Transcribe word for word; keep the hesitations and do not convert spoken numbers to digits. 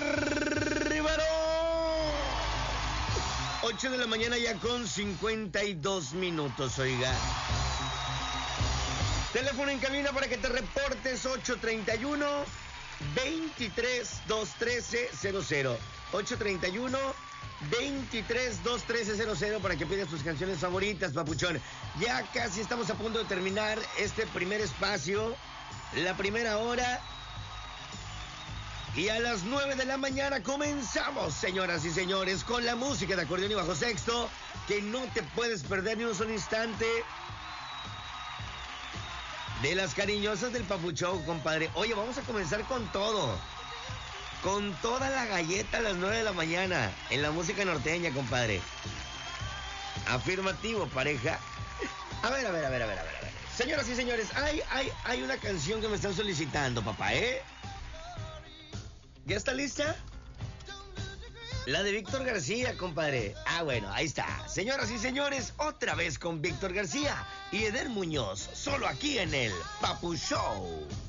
¡Bárbaro! ocho de la mañana ya con cincuenta y dos minutos, oiga. Teléfono en cabina para que te reportes: ocho treinta y uno, veintitrés, doscientos trece, cero cero. ocho treinta y uno, veintitrés, doscientos trece, cero cero para que pidas tus canciones favoritas, papuchón. Ya casi estamos a punto de terminar este primer espacio, la primera hora. Y a las nueve de la mañana comenzamos, señoras y señores, con la música de acordeón y bajo sexto, que no te puedes perder ni un solo instante. De las cariñosas del Papuchón, compadre. Oye, vamos a comenzar con todo. Con toda la galleta a las nueve de la mañana. En la música norteña, compadre. Afirmativo, pareja. A ver, a ver, a ver, a ver, a ver, a ver. Señoras y señores, hay, hay, hay una canción que me están solicitando, papá, ¿eh? ¿Ya está lista? La de Víctor García, compadre. Ah, bueno, ahí está. Señoras y señores, otra vez con Víctor García y Eder Muñoz, solo aquí en el Papu Show.